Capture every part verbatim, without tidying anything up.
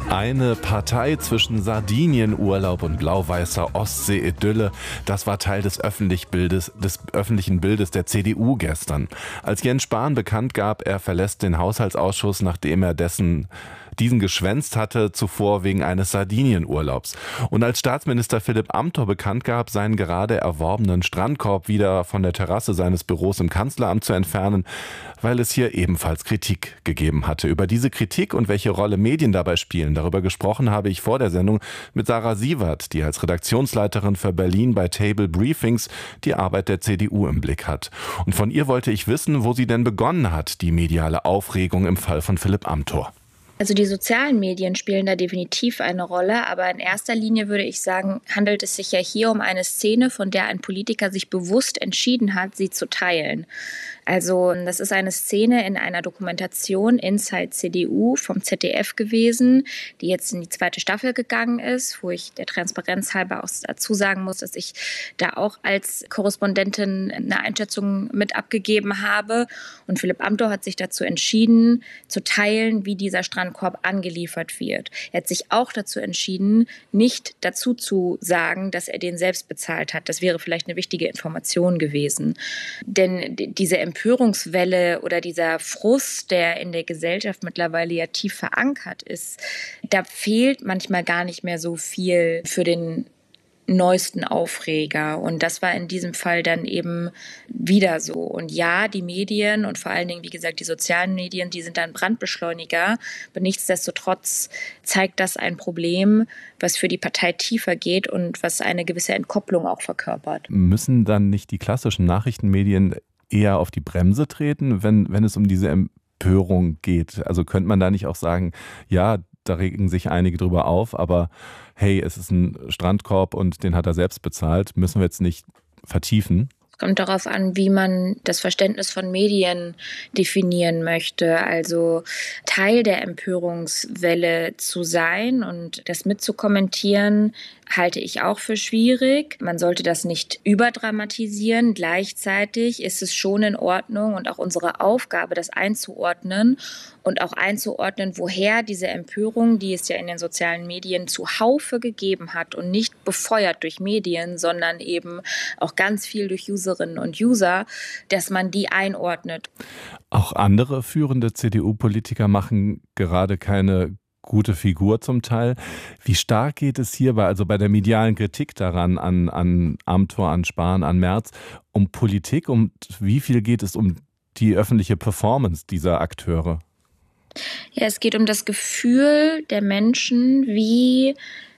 Eine Partei zwischen Sardinienurlaub und blau-weißer Ostsee-Idylle, das war Teil des, Öffentlich-Bildes, des öffentlichen Bildes der C D U gestern. Als Jens Spahn bekannt gab, er verlässt den Haushaltsausschuss, nachdem er dessen diesen geschwänzt hatte, zuvor wegen eines Sardinienurlaubs. Und als Staatsminister Philipp Amthor bekannt gab, seinen gerade erworbenen Strandkorb wieder von der Terrasse seines Büros im Kanzleramt zu entfernen, weil es hier ebenfalls Kritik gegeben hatte. Über diese Kritik und welche Rolle Medien dabei spielen, darüber gesprochen habe ich vor der Sendung mit Sarah Sievert, die als Redaktionsleiterin für Berlin bei Table Briefings die Arbeit der C D U im Blick hat. Und von ihr wollte ich wissen, wo sie denn begonnen hat, die mediale Aufregung im Fall von Philipp Amthor. Also die sozialen Medien spielen da definitiv eine Rolle, aber in erster Linie würde ich sagen, handelt es sich ja hier um eine Szene, von der ein Politiker sich bewusst entschieden hat, sie zu teilen. Also das ist eine Szene in einer Dokumentation Inside C D U vom Z D F gewesen, die jetzt in die zweite Staffel gegangen ist, wo ich der Transparenz halber auch dazu sagen muss, dass ich da auch als Korrespondentin eine Einschätzung mit abgegeben habe. Und Philipp Amthor hat sich dazu entschieden, zu teilen, wie dieser Strandkorb angeliefert wird. Er hat sich auch dazu entschieden, nicht dazu zu sagen, dass er den selbst bezahlt hat. Das wäre vielleicht eine wichtige Information gewesen. Denn diese Empörungswelle oder dieser Frust, der in der Gesellschaft mittlerweile ja tief verankert ist, da fehlt manchmal gar nicht mehr so viel für den neuesten Aufreger. Und das war in diesem Fall dann eben wieder so. Und ja, die Medien und vor allen Dingen, wie gesagt, die sozialen Medien, die sind dann Brandbeschleuniger. Aber nichtsdestotrotz zeigt das ein Problem, was für die Partei tiefer geht und was eine gewisse Entkopplung auch verkörpert. Müssen dann nicht die klassischen Nachrichtenmedien eher auf die Bremse treten, wenn, wenn es um diese Empörung geht? Also könnte man da nicht auch sagen, ja, da regen sich einige drüber auf, aber hey, es ist ein Strandkorb und den hat er selbst bezahlt, müssen wir jetzt nicht vertiefen? Es kommt darauf an, wie man das Verständnis von Medien definieren möchte. Also Teil der Empörungswelle zu sein und das mitzukommentieren, halte ich auch für schwierig. Man sollte das nicht überdramatisieren. Gleichzeitig ist es schon in Ordnung und auch unsere Aufgabe, das einzuordnen und auch einzuordnen, woher diese Empörung, die es ja in den sozialen Medien zuhaufe gegeben hat und nicht befeuert durch Medien, sondern eben auch ganz viel durch Userinnen und User, dass man die einordnet. Auch andere führende C D U-Politiker machen gerade keine gute Figur zum Teil. Wie stark geht es hierbei, also bei der medialen Kritik daran, an, an Amthor, an Spahn, an Merz, um Politik? Und wie viel geht es um die öffentliche Performance dieser Akteure? Ja, es geht um das Gefühl der Menschen, wie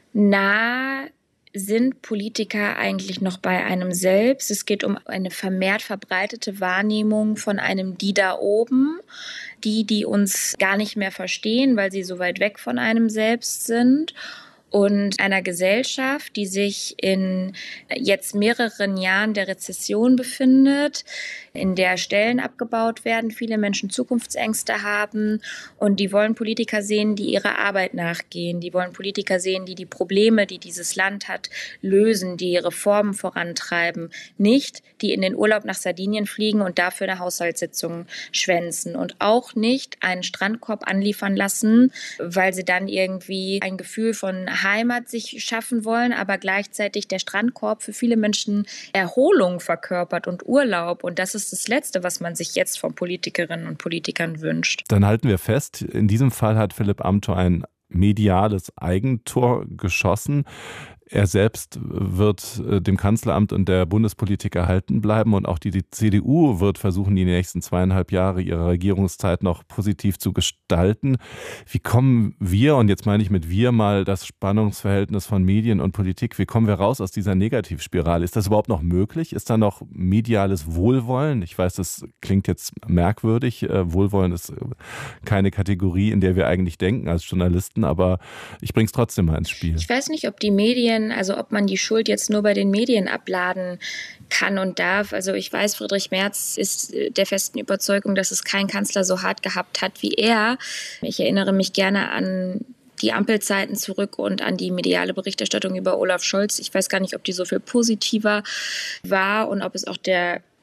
nah sind Politiker eigentlich noch bei einem selbst. Es geht um eine vermehrt verbreitete Wahrnehmung von einem Die da oben, die, die uns gar nicht mehr verstehen, weil sie so weit weg von einem selbst sind. Und einer Gesellschaft, die sich in jetzt mehreren Jahren der Rezession befindet, in der Stellen abgebaut werden, viele Menschen Zukunftsängste haben und die wollen Politiker sehen, die ihrer Arbeit nachgehen. Die wollen Politiker sehen, die die Probleme, die dieses Land hat, lösen, die Reformen vorantreiben. Nicht, die in den Urlaub nach Sardinien fliegen und dafür eine Haushaltssitzung schwänzen und auch nicht einen Strandkorb anliefern lassen, weil sie dann irgendwie ein Gefühl von Heimat sich schaffen wollen, aber gleichzeitig der Strandkorb für viele Menschen Erholung verkörpert und Urlaub. Und das ist das Letzte, was man sich jetzt von Politikerinnen und Politikern wünscht. Dann halten wir fest, in diesem Fall hat Philipp Amthor ein mediales Eigentor geschossen. Er selbst wird dem Kanzleramt und der Bundespolitik erhalten bleiben und auch die, die C D U wird versuchen, die nächsten zweieinhalb Jahre ihrer Regierungszeit noch positiv zu gestalten. Wie kommen wir, und jetzt meine ich mit wir mal das Spannungsverhältnis von Medien und Politik, wie kommen wir raus aus dieser Negativspirale? Ist das überhaupt noch möglich? Ist da noch mediales Wohlwollen? Ich weiß, das klingt jetzt merkwürdig. Wohlwollen ist keine Kategorie, in der wir eigentlich denken als Journalisten, aber ich bringe es trotzdem mal ins Spiel. Ich weiß nicht, ob die Medien Also ob man die Schuld jetzt nur bei den Medien abladen kann und darf. Also ich weiß, Friedrich Merz ist der festen Überzeugung, dass es kein Kanzler so hart gehabt hat wie er. Ich erinnere mich gerne an die Ampelzeiten zurück und an die mediale Berichterstattung über Olaf Scholz. Ich weiß gar nicht, ob die so viel positiver war und ob es auch der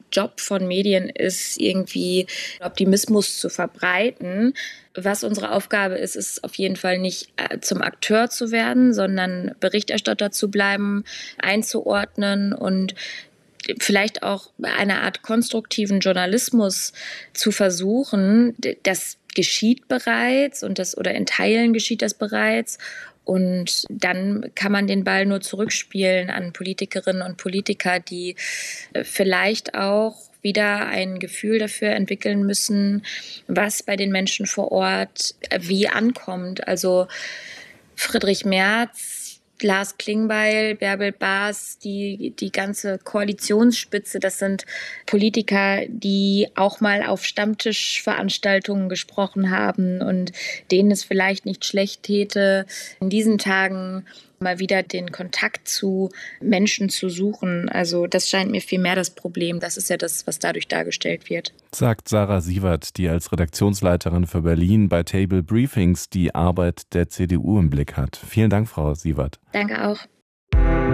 Job von Medien ist, irgendwie Optimismus zu verbreiten. Was unsere Aufgabe ist, ist auf jeden Fall nicht zum Akteur zu werden, sondern Berichterstatter zu bleiben, einzuordnen und vielleicht auch eine Art konstruktiven Journalismus zu versuchen. Das geschieht bereits und das oder in Teilen geschieht das bereits. Und dann kann man den Ball nur zurückspielen an Politikerinnen und Politiker, die vielleicht auch wieder ein Gefühl dafür entwickeln müssen, was bei den Menschen vor Ort wie ankommt. Also Friedrich Merz, Lars Klingbeil, Bärbel Baas, die, die ganze Koalitionsspitze, das sind Politiker, die auch mal auf Stammtischveranstaltungen gesprochen haben und denen es vielleicht nicht schlecht täte, in diesen Tagen mal wieder den Kontakt zu Menschen zu suchen. Also das scheint mir viel mehr das Problem. Das ist ja das, was dadurch dargestellt wird. Sagt Sarah Sievert, die als Redaktionsleiterin für Berlin bei Table Briefings die Arbeit der C D U im Blick hat. Vielen Dank, Frau Sievert. Danke auch.